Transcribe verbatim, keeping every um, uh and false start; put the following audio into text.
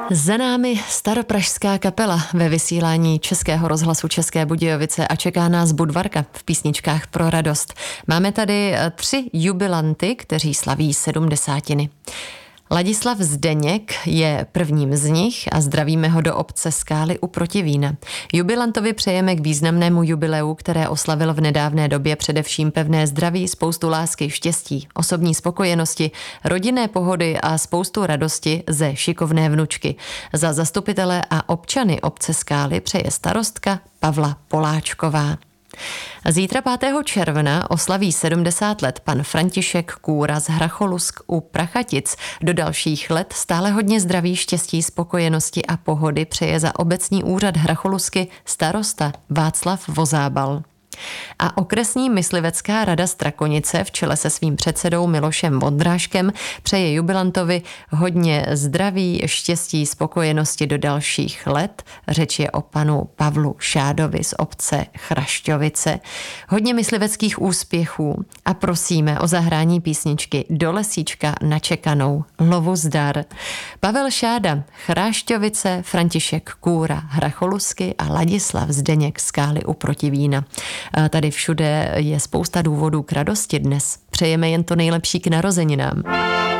Za námi staropražská kapela ve vysílání Českého rozhlasu České Budějovice a čeká nás Budvarka v písničkách pro radost. Máme tady tři jubilanty, kteří slaví sedmdesátiny. Ladislav Zdeněk je prvním z nich a zdravíme ho do obce Skály u Protivína. Jubilantovi přejeme k významnému jubileu, které oslavil v nedávné době především pevné zdraví, spoustu lásky, štěstí, osobní spokojenosti, rodinné pohody a spoustu radosti ze šikovné vnučky. Za zastupitele a občany obce Skály přeje starostka Pavla Poláčková. Zítra pátého června oslaví sedmdesát let pan František Kůra z Hracholusk u Prachatic. Do dalších let stále hodně zdraví, štěstí, spokojenosti a pohody přeje za obecní úřad Hracholusky starosta Václav Vozábal. A okresní myslivecká rada Strakonice v čele se svým předsedou Milošem Vondráškem přeje jubilantovi hodně zdraví, štěstí, spokojenosti do dalších let. Řeč je o panu Pavlu Šádovi z obce Chrašťovice. Hodně mysliveckých úspěchů a prosíme o zahrání písničky Do lesíčka načekanou Lovu zdar. Pavel Šáda, Chrášťovice, František Kůra, Hracholusky a Ladislav Zdeněk Skály u Protivína. Tady všude je spousta důvodů k radosti dnes. Přejeme jen to nejlepší k narozeninám.